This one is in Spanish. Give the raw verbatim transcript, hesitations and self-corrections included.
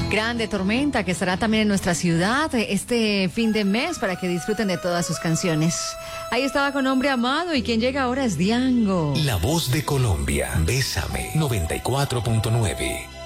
Grande Tormenta, que estará también en nuestra ciudad este fin de mes para que disfruten de todas sus canciones. Ahí estaba con Hombre Amado y quien llega ahora es Diango. La voz de Colombia, Bésame, noventa y cuatro punto nueve.